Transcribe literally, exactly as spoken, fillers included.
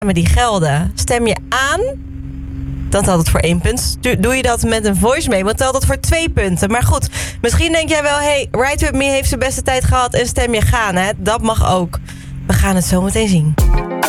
die gelden. Stem je aan, dan telt het voor één punt. Doe je dat met een voice memo, dan telt het voor twee punten. Maar goed, misschien denk jij wel... hey, Ride With Me heeft zijn beste tijd gehad en stem je gaan. Hè? Dat mag ook. We gaan het zo meteen zien.